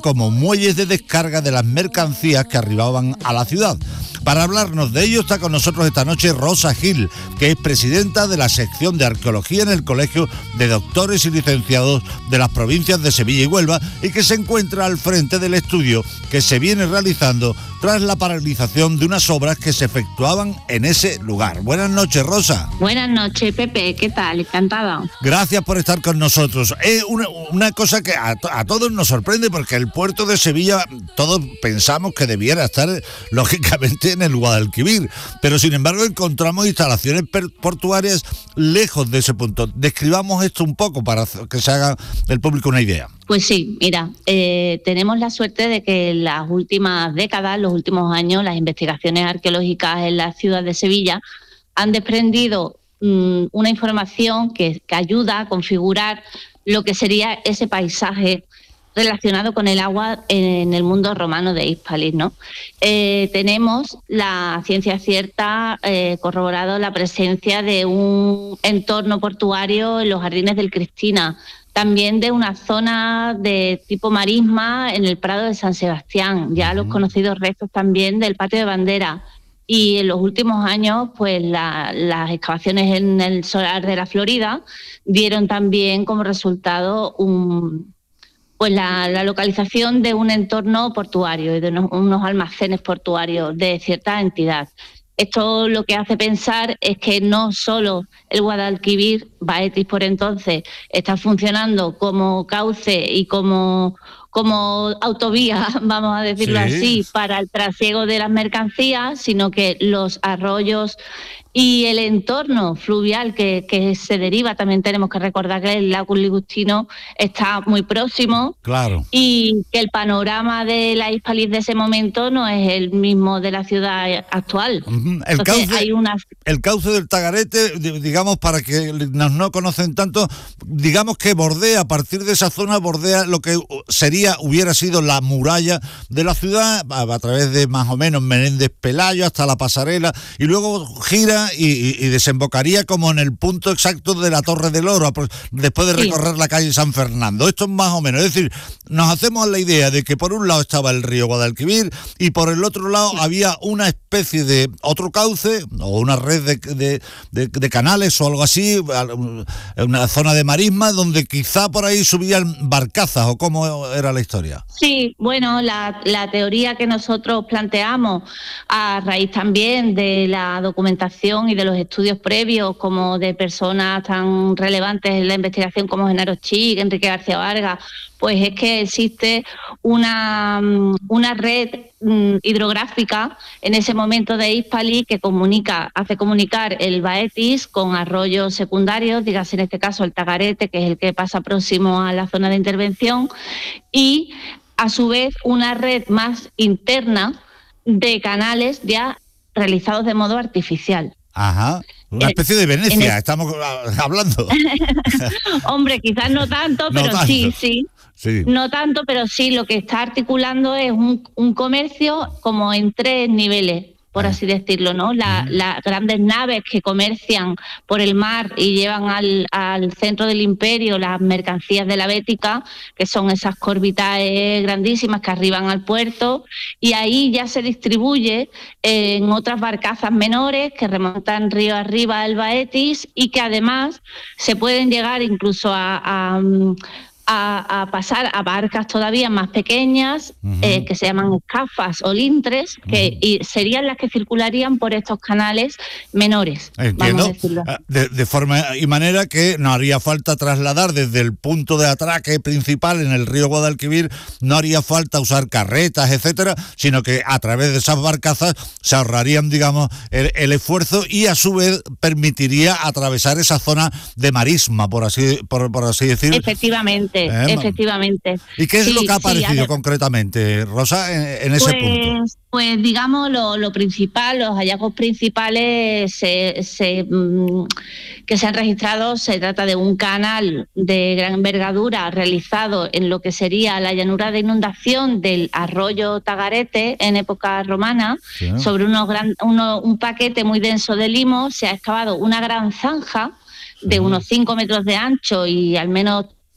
como muelles de descarga de las mercancías que arribaban a la ciudad. Para hablarnos de ello está con nosotros esta noche Rosa Gil, que es presidenta de la sección de arqueología en el Colegio de Doctores y Licenciados de las provincias de Sevilla y Huelva, y que se encuentra al frente del estudio que se viene realizando tras la paralización de unas obras que se efectuaban en ese lugar. Buenas noches, Rosa. Buenas noches, Pepe. ¿Qué tal? Encantada. Gracias por estar con nosotros. Es una cosa que a todos nos sorprende, porque el puerto de Sevilla todos pensamos que debiera estar lógicamente en el Guadalquivir, pero sin embargo encontramos instalaciones portuarias lejos de ese punto. Describamos esto un poco para que se haga el público una idea. Pues sí, mira, tenemos la suerte de que en las últimas décadas, los últimos años, las investigaciones arqueológicas en la ciudad de Sevilla han desprendido una información que ayuda a configurar lo que sería ese paisaje relacionado con el agua en el mundo romano de Hispalis, ¿no? Tenemos la ciencia cierta corroborado la presencia de un entorno portuario en los jardines del Cristina, también de una zona de tipo marisma en el Prado de San Sebastián, ya los conocidos restos también del Patio de Bandera. Y en los últimos años, pues las excavaciones en el solar de la Florida dieron también como resultado la localización de un entorno portuario y de unos almacenes portuarios de cierta entidad. Esto lo que hace pensar es que no solo el Guadalquivir, Baetis por entonces, está funcionando como cauce y como autovía, vamos a decirlo así, para el trasiego de las mercancías, sino que los arroyos y el entorno fluvial que se deriva, también tenemos que recordar que el lago Ligustino está muy próximo, claro, y que el panorama de la Hispalis de ese momento no es el mismo de la ciudad actual. El cauce del Tagarete, digamos, para que no conocen tanto, digamos que bordea, a partir de esa zona, bordea lo que hubiera sido la muralla de la ciudad, a través de más o menos Menéndez Pelayo hasta la pasarela, y luego gira y desembocaría como en el punto exacto de la Torre del Oro, después de recorrer la calle San Fernando. Esto es más o menos, es decir, nos hacemos la idea de que por un lado estaba el río Guadalquivir y por el otro lado había una especie de otro cauce o una red de canales o algo así, una zona de marisma donde quizá por ahí subían barcazas, o cómo era la historia. Sí, bueno, la teoría que nosotros planteamos a raíz también de la documentación y de los estudios previos, como de personas tan relevantes en la investigación como Genaro Chig, Enrique García Vargas, pues es que existe una red hidrográfica en ese momento de Hispalis que hace comunicar el Baetis con arroyos secundarios, dígase en este caso el Tagarete, que es el que pasa próximo a la zona de intervención, y a su vez una red más interna de canales ya realizados de modo artificial. Ajá, una especie de Venecia, estamos hablando. Hombre, quizás no tanto, pero no tanto. Sí. No tanto, pero sí, lo que está articulando es un comercio como en 3 niveles, por así decirlo, ¿no? Las grandes naves que comercian por el mar y llevan al centro del imperio las mercancías de la Bética, que son esas Corvitae grandísimas que arriban al puerto, y ahí ya se distribuye en otras barcazas menores que remontan río arriba al Baetis, y que además se pueden llegar incluso a pasar a barcas todavía más pequeñas, que se llaman escafas o lintres, y serían las que circularían por estos canales menores. Entiendo. De forma y manera que no haría falta trasladar desde el punto de atraque principal en el río Guadalquivir, no haría falta usar carretas, etcétera, sino que a través de esas barcazas se ahorrarían, digamos, el esfuerzo, y a su vez permitiría atravesar esa zona de marisma, por así decirlo. Efectivamente. Efectivamente. ¿Y qué es lo que ha aparecido concretamente, Rosa, en ese punto? Pues digamos, lo principal, los hallazgos principales que se han registrado, se trata de un canal de gran envergadura realizado en lo que sería la llanura de inundación del arroyo Tagarete en época romana, sobre un paquete muy denso de limos. Se ha excavado una gran zanja de unos 5 metros de ancho y al menos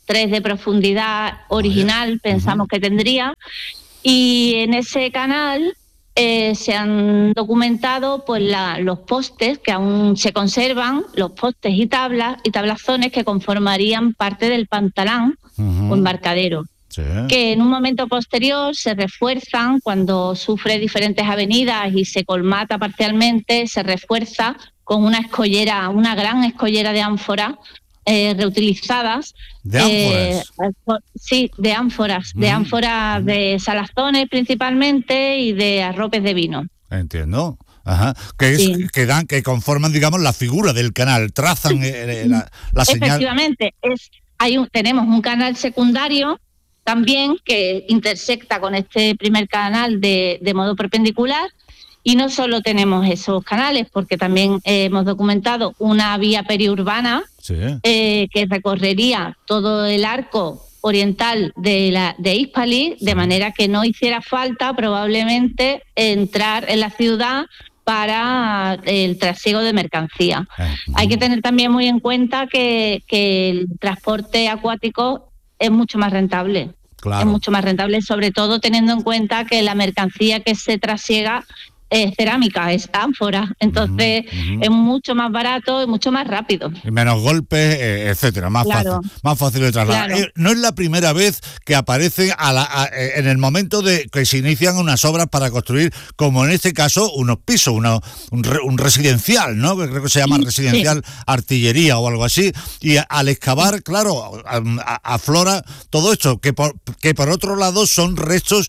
3 de profundidad original, pensamos que tendría. Y en ese canal se han documentado pues los postes que aún se conservan, los postes y tablazones que conformarían parte del pantalán o embarcadero. Sí. Que en un momento posterior se refuerzan cuando sufre diferentes avenidas y se colmata parcialmente, se refuerza con una escollera, una gran escollera de ánforas reutilizadas. ¿De ánforas? Sí, de ánforas, de salazones principalmente y de arropes de vino. Entiendo. Ajá. Que conforman, digamos, la figura del canal, trazan la señal. Efectivamente, tenemos un canal secundario también que intersecta con este primer canal de modo perpendicular, y no solo tenemos esos canales, porque también hemos documentado una vía periurbana que recorrería todo el arco oriental de Hispali, de manera que no hiciera falta probablemente entrar en la ciudad para el trasiego de mercancía. Hay que tener también muy en cuenta que el transporte acuático es mucho más rentable. Claro. Es mucho más rentable, sobre todo teniendo en cuenta que la mercancía que se trasiega es cerámica, es ánfora, entonces es mucho más barato y mucho más rápido. Y menos golpes, etcétera, más fácil de trasladar. Claro. No es la primera vez que aparece en el momento de que se inician unas obras para construir, como en este caso, unos pisos, un residencial, ¿no? Que creo que se llama residencial artillería o algo así, y al excavar, claro, aflora todo esto, que por otro lado son restos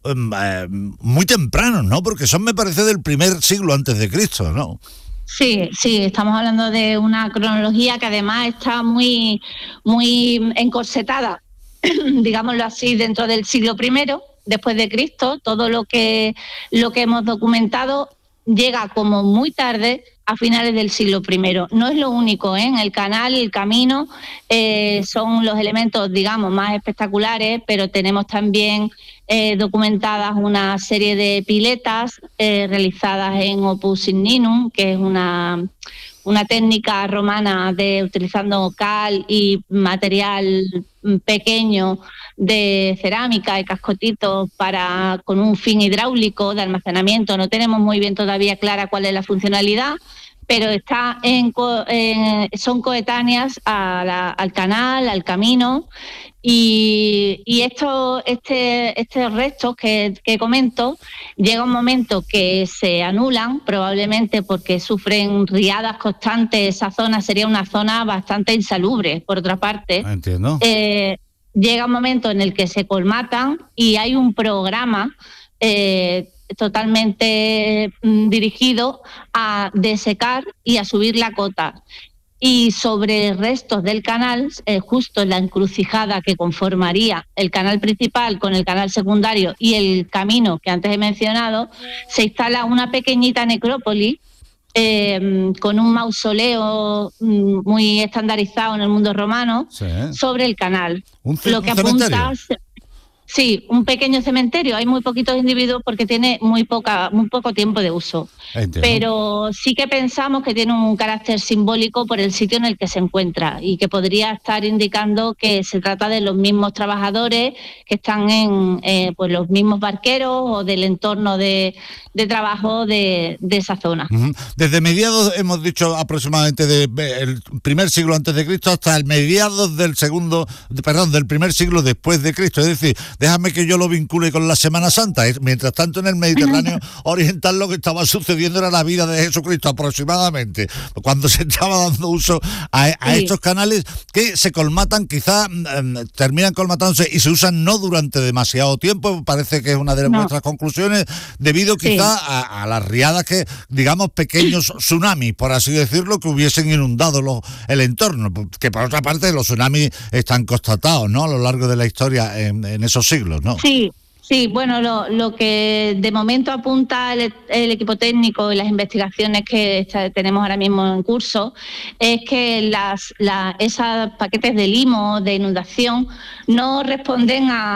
muy tempranos, ¿no? Porque son, me parece, del primer siglo antes de Cristo, ¿no? Sí, estamos hablando de una cronología que además está muy encorsetada, digámoslo así, dentro del siglo I después de Cristo. Todo lo que hemos documentado llega como muy tarde, a finales del siglo I. No es lo único, en el canal, el camino, son los elementos, digamos, más espectaculares, pero tenemos también documentadas una serie de piletas realizadas en opus igninum, que es una técnica romana utilizando cal y material pequeño de cerámica y cascotitos con un fin hidráulico de almacenamiento. No tenemos muy bien todavía clara cuál es la funcionalidad, pero son coetáneas al canal, al camino, y estos restos que comento, llega un momento que se anulan, probablemente porque sufren riadas constantes. Esa zona sería una zona bastante insalubre, por otra parte. Entiendo. Llega un momento en el que se colmatan y hay un programa totalmente dirigido a desecar y a subir la cota. Y sobre restos del canal, justo en la encrucijada que conformaría el canal principal con el canal secundario y el camino que antes he mencionado, se instala una pequeñita necrópolis con un mausoleo muy estandarizado en el mundo romano sobre el canal. Lo que apunta... Sí, un pequeño cementerio. Hay muy poquitos individuos porque tiene muy poco tiempo de uso. Entiendo. Pero sí que pensamos que tiene un carácter simbólico por el sitio en el que se encuentra y que podría estar indicando que se trata de los mismos trabajadores que están pues los mismos barqueros o del entorno de trabajo de esa zona. Desde mediados, hemos dicho aproximadamente del primer siglo antes de Cristo hasta el mediados del primer siglo después de Cristo. Es decir, déjame que yo lo vincule con la Semana Santa. Mientras tanto, en el Mediterráneo oriental lo que estaba sucediendo era la vida de Jesucristo aproximadamente, cuando se estaba dando uso a estos canales que se colmatan, quizá terminan colmatándose y se usan no durante demasiado tiempo. Parece que es una de nuestras conclusiones, debido quizá a las riadas que, digamos, pequeños tsunamis, por así decirlo, que hubiesen inundado el entorno, que por otra parte los tsunamis están constatados, ¿no?, a lo largo de la historia en esos siglos, ¿no? Sí, bueno, lo que de momento apunta el equipo técnico y las investigaciones que tenemos ahora mismo en curso es que esos paquetes de limo, de inundación, no responden a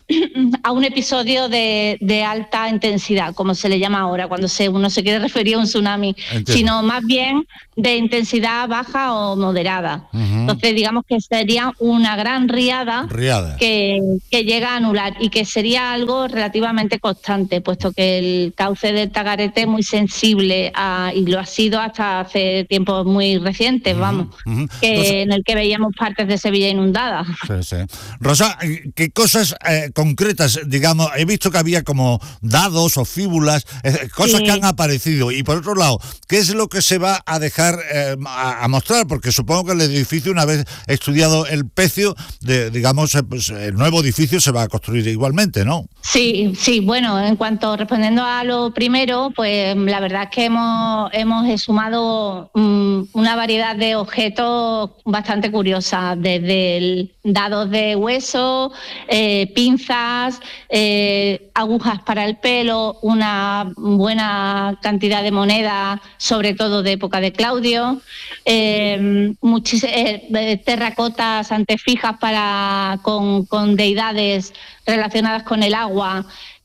a un episodio de alta intensidad, como se le llama ahora, cuando uno se quiere referir a un tsunami, sino más bien de intensidad baja o moderada. Entonces, digamos que sería una gran riada. Que llega a anular y que sería algo relativamente constante, puesto que el cauce del Tagarete es muy sensible y lo ha sido hasta hace tiempos muy recientes, en el que veíamos partes de Sevilla inundadas. Sí. Rosa, ¿qué cosas concretas, digamos, he visto que había como dados o fíbulas, cosas que han aparecido, y por otro lado, ¿qué es lo que se va a dejar a mostrar? Porque supongo que el edificio, una vez estudiado el pecio, digamos, pues, el nuevo edificio se va a construir igualmente, ¿no? Sí, bueno, en cuanto respondiendo a lo primero, pues la verdad es que hemos exhumado una variedad de objetos bastante curiosas, desde dados de hueso, pinzas, agujas para el pelo, una buena cantidad de monedas, sobre todo de época de Claudio, terracotas antefijas con deidades relacionadas con el agua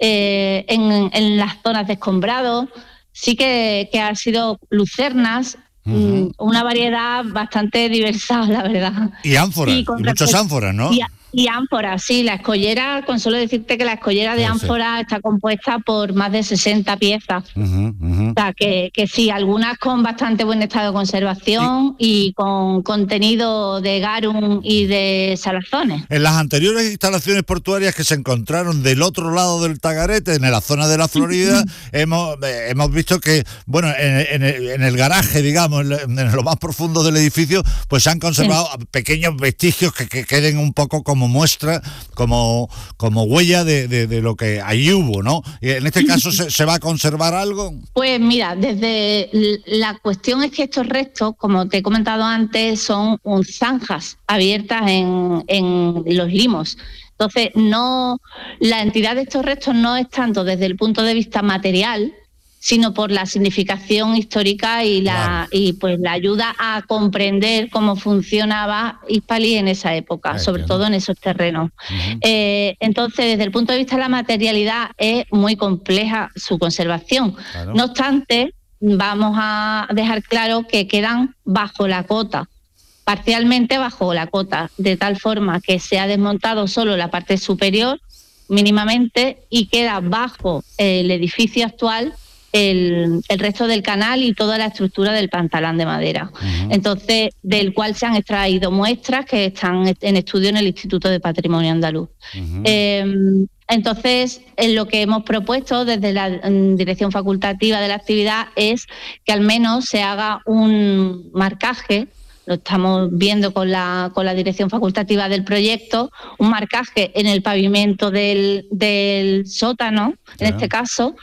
en las zonas de escombrado. Sí que han sido lucernas, una variedad bastante diversa, la verdad. Y ánforas, y muchas ánforas, ¿no? Y ánforas, sí, la escollera, con solo decirte que la escollera de ánforas está compuesta por más de 60 piezas. O sea, que sí, algunas con bastante buen estado de conservación y con contenido de garum y de salazones. En las anteriores instalaciones portuarias que se encontraron del otro lado del Tagarete, en la zona de la Florida, hemos visto que, bueno, en el garaje, digamos, en lo más profundo del edificio, pues se han conservado pequeños vestigios que queden un poco como muestra, como huella de lo que allí hubo, ¿no? Y en este caso, ¿se va a conservar algo? Pues mira, desde la cuestión es que estos restos, como te he comentado antes, son zanjas abiertas en los limos. Entonces, la entidad de estos restos no es tanto desde el punto de vista material, sino por la significación histórica y pues la ayuda a comprender cómo funcionaba Hispali en esa época, sobre todo en esos terrenos. Entonces, desde el punto de vista de la materialidad, es muy compleja su conservación. No obstante, vamos a dejar claro que quedan bajo la cota, parcialmente bajo la cota, de tal forma que se ha desmontado solo la parte superior, mínimamente, y queda bajo el edificio actual el resto del canal y toda la estructura del pantalán de madera. Entonces, del cual se han extraído muestras que están en estudio en el Instituto de Patrimonio Andaluz. Entonces, lo que hemos propuesto desde la dirección facultativa de la actividad es que al menos se haga un marcaje. Lo estamos viendo con la dirección facultativa del proyecto, un marcaje en el pavimento del sótano, en este caso,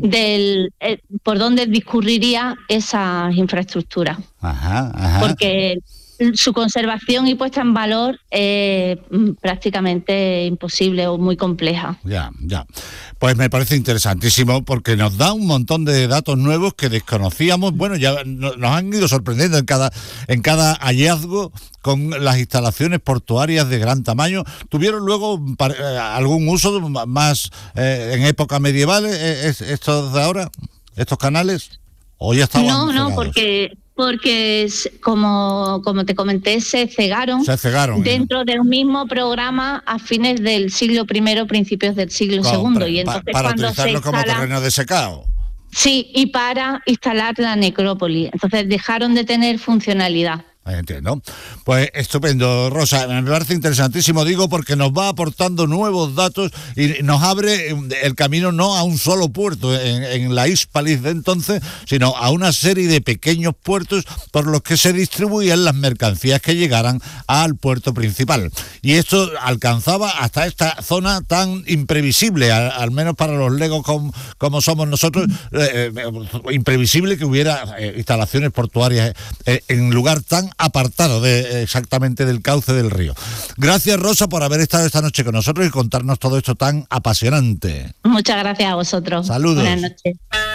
por donde discurriría esas infraestructuras. Porque su conservación y puesta en valor es prácticamente imposible o muy compleja. Ya. Pues me parece interesantísimo porque nos da un montón de datos nuevos que desconocíamos. Bueno, ya nos han ido sorprendiendo en cada hallazgo con las instalaciones portuarias de gran tamaño. ¿Tuvieron luego algún uso más en época medieval estos de ahora, estos canales? ¿O ya estaban cegados? No, porque como te comenté, se cegaron dentro de un mismo programa a fines del siglo I, principios del siglo II. Y entonces, para utilizarlo como terreno de secado. Sí, y para instalar la necrópolis. Entonces dejaron de tener funcionalidad. Entiendo. Pues estupendo, Rosa. Me parece interesantísimo, digo, porque nos va aportando nuevos datos y nos abre el camino no a un solo puerto en la Hispali de entonces, sino a una serie de pequeños puertos por los que se distribuían las mercancías que llegaran al puerto principal. Y esto alcanzaba hasta esta zona tan imprevisible, al menos para los legos como somos nosotros, imprevisible que hubiera instalaciones portuarias en lugar tan apartado exactamente del cauce del río. Gracias, Rosa, por haber estado esta noche con nosotros y contarnos todo esto tan apasionante. Muchas gracias a vosotros. Saludos. Buenas noches.